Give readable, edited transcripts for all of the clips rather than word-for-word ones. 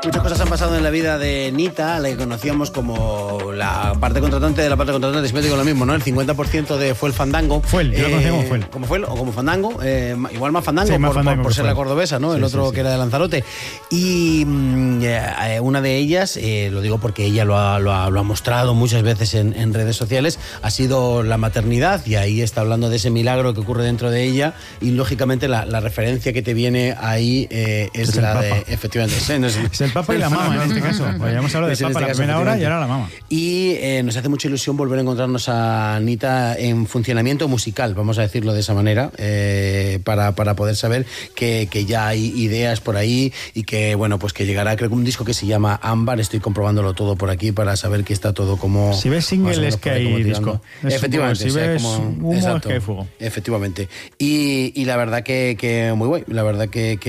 Muchas cosas han pasado en la vida de Nita, la que conocíamos como la parte contratante de la parte contratante, siempre digo lo mismo, ¿no? El 50% de Fue el Fandango. Fue el, yo lo conocía como Fue el. Como Fue el, o como Fandango, igual más Fandango, sí, más por ser la cordobesa, ¿no? Sí, el otro que era de Lanzarote. Y una de ellas, lo digo porque ella lo ha mostrado muchas veces en redes sociales, ha sido la maternidad, y ahí está hablando de ese milagro que ocurre dentro de ella, y lógicamente la referencia que te viene ahí es la de, efectivamente, es el Papa y la mama en este caso. Pues ya hemos hablado del Papa la primera hora y ahora la mama. Y nos hace mucha ilusión volver a encontrarnos a Nita en funcionamiento musical, vamos a decirlo de esa manera, para poder saber que ya hay ideas por ahí y que, bueno, pues que llegará, creo que un disco que se llama Ámbar, estoy comprobándolo todo por aquí para saber que está todo como... Si ves single es que hay disco. Efectivamente. Si ves humo es que hay fuego. Efectivamente. Y la verdad que muy guay, la verdad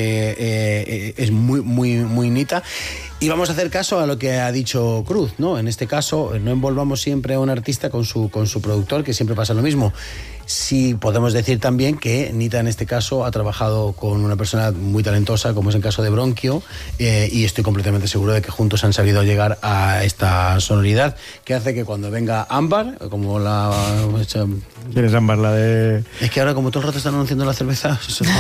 que es muy Nita. Y vamos a hacer caso a lo que ha dicho Cruz, ¿no? En este caso, no envolvamos siempre a un artista con su productor, que siempre pasa lo mismo. Sí podemos decir también que Nita en este caso ha trabajado con una persona muy talentosa, como es el caso de Bronquio, y estoy completamente seguro de que juntos han sabido llegar a esta sonoridad que hace que cuando venga Ámbar, como la... ¿Quién es Ámbar? La de... Es que ahora como todo el rato están anunciando la cerveza,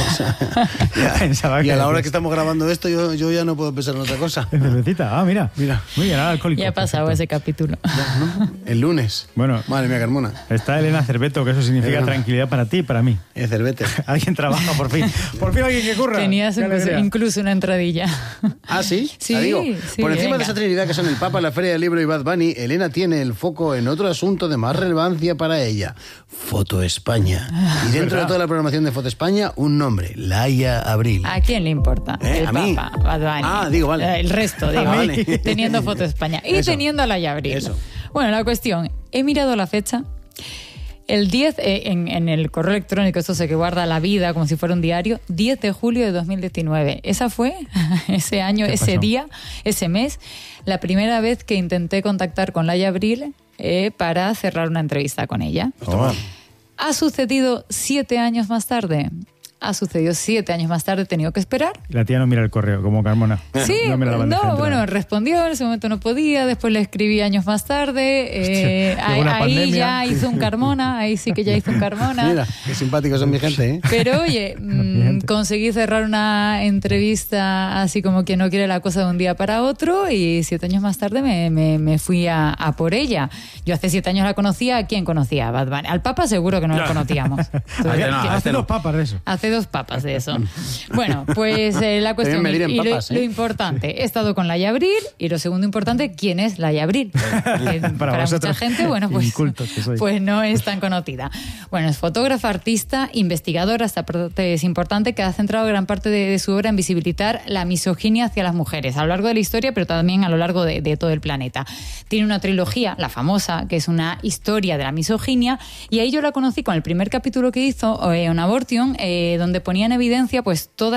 y a la hora que estamos grabando esto yo ya no puedo pensar en otra cosa. ¿En cervecita? Ah, mira. Muy bien, alcohólico. Ya ha pasado ese capítulo. Ya, ¿no? El lunes. Bueno. Madre mía, Carmona. Está Elena Cerveto, que eso significa tranquilidad para ti y para mí. Cervete. Alguien trabaja, por fin. Por fin alguien que curra. Tenías incluso una entradilla. ¿Ah, sí? Sí, digo. sí. Por encima venga. de esa trinidad que son el Papa, la Feria del Libro y Bad Bunny, Elena tiene el foco en otro asunto de más relevancia para ella. Foto España. Y dentro de toda la programación de Foto España, un nombre, Laia Abril. ¿A quién le importa? El ¿A mí? Papa, Bad Bunny. Ah, digo, vale. El resto, digo. Vale. Teniendo Foto España. Y Eso. teniendo a Laia Abril. Eso. Bueno, la cuestión, he mirado la fecha. El 10, en el correo electrónico, esto se que guarda la vida como si fuera un diario, 10 de julio de 2019. Esa fue, ese año, ese pasó? día, ese mes, la primera vez que intenté contactar con Laia Abril para cerrar una entrevista con ella. Oh. ¿Ha sucedido 7 años más tarde? Ha sucedido 7 años más tarde, he tenido que esperar. La tía no mira el correo, como Carmona. Sí, no, mira la bandeja de entrada. bueno, respondió, en ese momento no podía, después le escribí años más tarde, Hostia, llegó una ahí pandemia. ya hizo un Carmona, ahí sí que ya hizo un Carmona. Mira, qué simpáticos son mi gente, ¿eh? Pero oye, gente. conseguí cerrar una entrevista así como que no quiere la cosa de un día para otro, y 7 años más tarde me fui a por ella. Yo hace 7 años la conocía. ¿A quién conocía? Bad Bunny. Al Papa seguro que no lo conocíamos. Entonces, Hace dos papas de eso. Hace 2 papas de eso. Bueno, pues la cuestión medir en y papas, lo importante, he estado con Laia Abril, y lo segundo importante, ¿quién es Laia Abril? Que para mucha vosotros, gente, bueno, pues, incultos que sois. pues no es tan conocida. Bueno, es fotógrafa, artista, investigadora, esta parte es importante, que ha centrado gran parte de su obra en visibilitar la misoginia hacia las mujeres a lo largo de la historia, pero también a lo largo de todo el planeta. Tiene una trilogía, la famosa, que es una historia de la misoginia, y ahí yo la conocí con el primer capítulo que hizo, On Abortion, donde ponía en evidencia pues toda